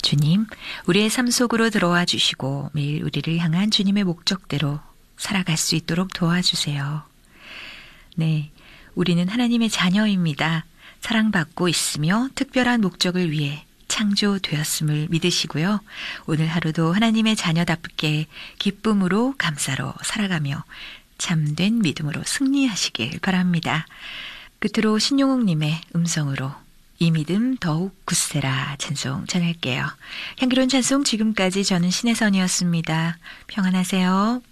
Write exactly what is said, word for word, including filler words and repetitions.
주님, 우리의 삶 속으로 들어와 주시고 매일 우리를 향한 주님의 목적대로 살아갈 수 있도록 도와주세요. 네, 우리는 하나님의 자녀입니다. 사랑받고 있으며 특별한 목적을 위해 창조되었음을 믿으시고요. 오늘 하루도 하나님의 자녀답게 기쁨으로 감사로 살아가며 참된 믿음으로 승리하시길 바랍니다. 끝으로 신용옥님의 음성으로 이 믿음 더욱 굳세라 찬송 전할게요. 향기로운 찬송 지금까지 저는 신혜선이었습니다. 평안하세요.